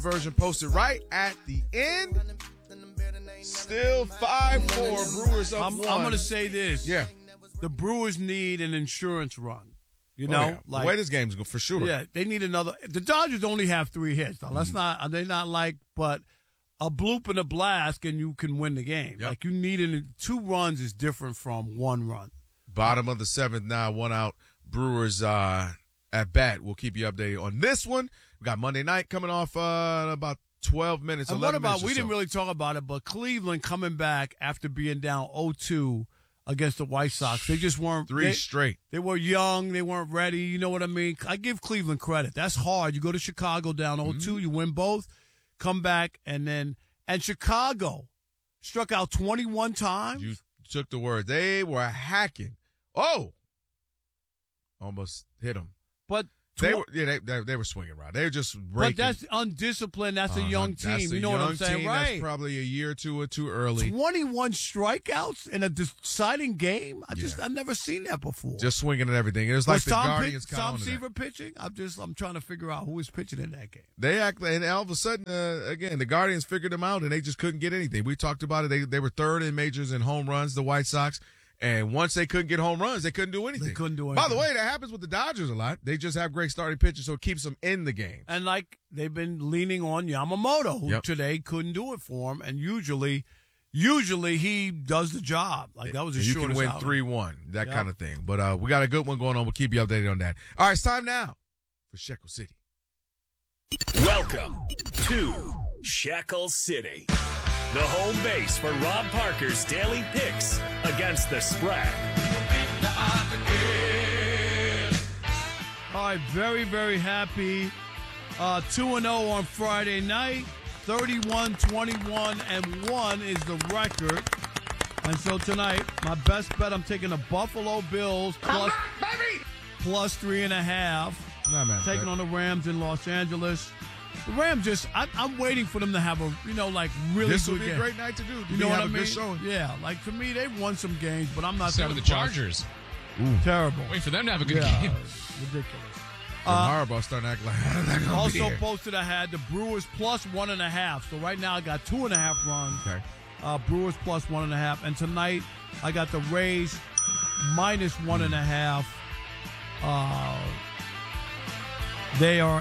version posted right at the end. Still 5-4. Brewers up I'm 1. going to say this. Yeah. The Brewers need an insurance run. You know, the way this game's going, for sure. Yeah, they need another. The Dodgers only have 3 hits. Now, they're not like, but a bloop and a blast, and you can win the game. Yep. Like, you need 2 runs is different from 1 run. Bottom of the 7th now, 1 out. Brewers at bat. We'll keep you updated on this one. We got Monday night coming off about 12 minutes. And 11 what about, minutes we didn't really talk about it, but Cleveland coming back after being down 0-2 against the White Sox. They just weren't. 3 straight. They were young. They weren't ready. You know what I mean? I give Cleveland credit. That's hard. You go to Chicago down 0-2, you win both, come back, and Chicago struck out 21 times. You took the word. They were hacking. Oh! Almost hit them. But they were swinging right. They were just breaking. But that's undisciplined. That's a young team. That's you know what I'm saying, team. right? That's probably a year or two too early. 21 strikeouts in a deciding game. I've never seen that before. Just swinging at everything. It was like the Guardians. Tom Seaver pitching. I'm trying to figure out who is pitching in that game. And all of a sudden, again, the Guardians figured them out, and they just couldn't get anything. We talked about it. They were third in majors in home runs. The White Sox. And once they couldn't get home runs, they couldn't do anything. They couldn't do anything. By the way, that happens with the Dodgers a lot. They just have great starting pitchers, so it keeps them in the game. And like they've been leaning on Yamamoto, who today couldn't do it for him. And usually he does the job. Like that was his shortest You outing. can win 3-1, that kind of thing. But we got a good one going on. We'll keep you updated on that. All right, it's time now for Shekel City. Welcome to Shekel City, the home base for Rob Parker's daily picks against the spread. All right, very, very happy. 2-0 on Friday night. 31-21-1 is the record. And so tonight, my best bet, I'm taking the Buffalo Bills plus 3.5. Taking on the Rams in Los Angeles. The Rams I'm waiting for them to have a, really This good would be game. a great night to do. You know what I mean? Good showing. Yeah, like to me, they've won some games, but I'm not. Same with the Chargers. Terrible. Wait for them to have a good game. Ridiculous. Harbaugh starting to act like that. Also posted, I had the Brewers plus 1.5. So right now I got 2.5 runs. Okay. Brewers plus 1.5, and tonight I got the Rays minus 1.5. They are